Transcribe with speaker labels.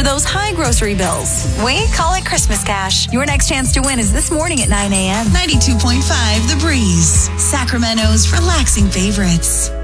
Speaker 1: for those high grocery bills. We call it Christmas cash. Your next chance to win is this morning at 9 a.m.
Speaker 2: 92.5 The Breeze, Sacramento's relaxing favorites.